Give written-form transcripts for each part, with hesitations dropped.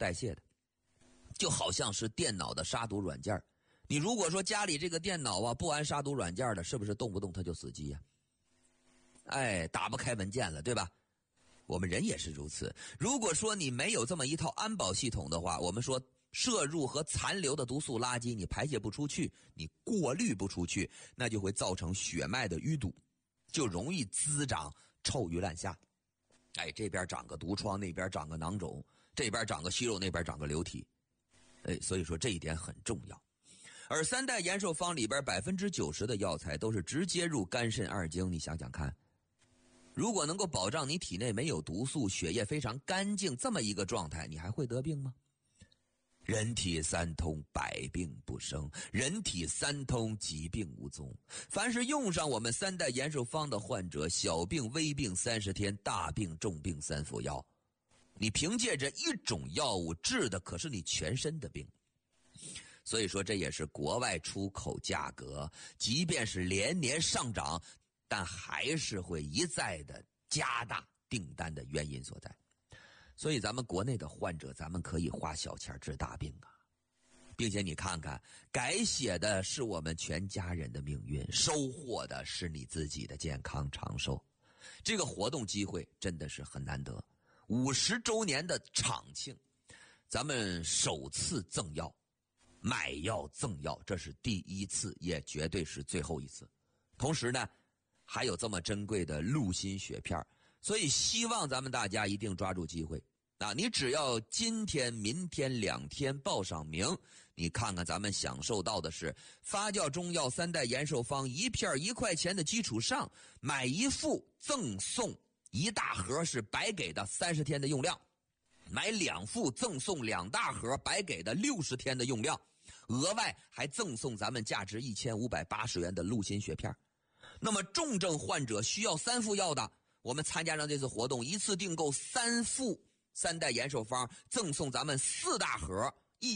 代谢的，就好像是电脑的杀毒软件。你如果说家里这个电脑啊不安杀毒软件的，是不是动不动它就死机呀？打不开文件了，对吧？我们人也是如此。如果说你没有这么一套安保系统的话，我们说摄入和残留的毒素垃圾你排泄不出去，你过滤不出去，那就会造成血脉的淤堵，就容易滋长臭鱼烂虾。这边长个毒疮，那边长个囊肿，这边长个息肉，那边长个瘤体。所以说这一点很重要。而三代延寿方里边90%的药材都是直接入肝肾二经，你想想看，如果能够保障你体内没有毒素，血液非常干净，这么一个状态，你还会得病吗？人体三通，百病不生；人体三通，疾病无踪。凡是用上我们三代延寿方的患者，小病微病30天，大病重病3服药。你凭借着一种药物治的可是你全身的病。所以说这也是国外出口价格即便是连年上涨，但还是会一再的加大订单的原因所在。所以咱们国内的患者，咱们可以花小钱治大病啊，并且你看看，改写的是我们全家人的命运，收获的是你自己的健康长寿。这个活动机会真的是很难得，50周年的场庆，咱们首次赠药，买药赠药，这是第一次，也绝对是最后一次。同时呢，还有这么珍贵的鹿心血片，所以希望咱们大家一定抓住机会啊！你只要今天、明天2天报上名，你看看咱们享受到的是发酵中药三代延寿方一片1块钱的基础上，买一副赠送1大盒是白给的30天的用量，买2副赠送2大盒白给的60天的用量，额外还赠送咱们价值1580元的鹿心血片。那么重症患者需要3副药的，我们参加上这次活动，一次订购3副三代延寿方，赠送咱们4大盒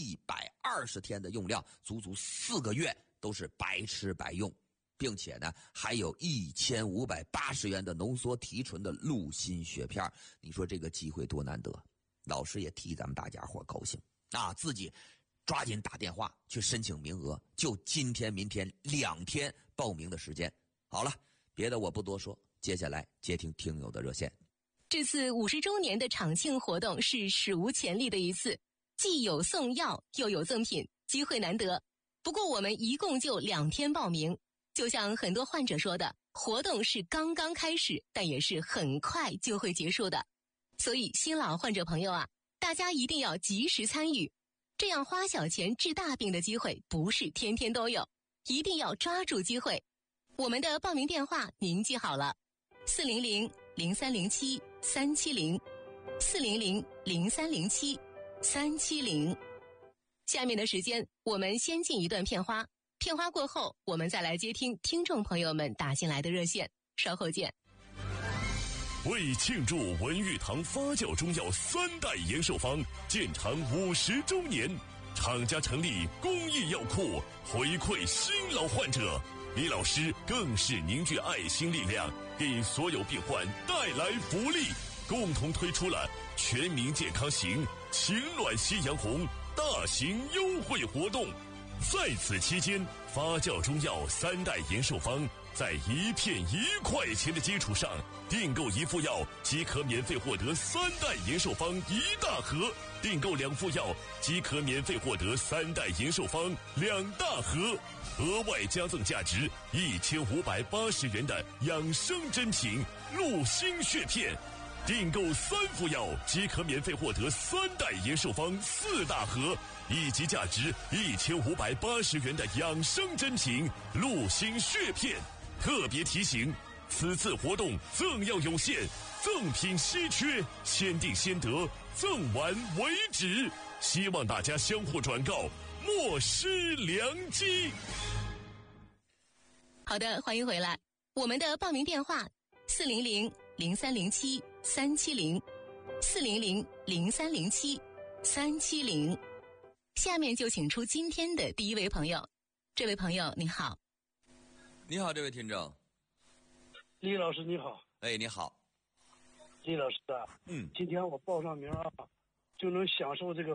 120天的用量，足足4个月都是白吃白用，并且呢还有1580元的浓缩提纯的鹿心血片。你说这个机会多难得，老师也替咱们大家伙高兴啊！自己抓紧打电话去申请名额，就今天明天2天报名的时间。好了，别的我不多说，接下来接听听友的热线。 这次50周年的场庆活动是史无前例的一次，既有送药又有赠品，机会难得。不过我们一共就2天报名，就像很多患者说的，活动是刚刚开始，但也是很快就会结束的。所以新老患者朋友啊，大家一定要及时参与，这样花小钱治大病的机会不是天天都有，一定要抓住机会。我们的报名电话您记好了，400-0307-370，400-0307-370。下面的时间我们先进一段片花，片花过后我们再来接听听众朋友们打进来的热线，稍后见。 为庆祝文玉堂发酵中药3代延寿方建厂50周年，厂家成立公益药库，回馈新老患者。李老师更是凝聚爱心力量，给所有病患带来福利，共同推出了全民健康行情暖夕阳红大型优惠活动。在此期间，发酵中药3代延寿方在一片1块钱的基础上，订购1副药即可免费获得3代延寿方1大盒，订购2副药即可免费获得3代延寿方2大盒，额外加赠价值1580元的养生珍品鹿心血片，订购3副药即可免费获得3代延寿方4大盒，以及价值1580元的养生珍品鹿心血片。特别提醒，此次活动赠药有限，赠品稀缺，先订先得，赠完为止，希望大家相互转告，莫失良机。 好的，欢迎回来。我们的报名电话400-0307-370，400-0307-370。下面就请出今天的第一位朋友。这位朋友你好。 你好，这位听众。 李老师你好。 你好。 李老师啊，今天我报上名啊，就能享受这个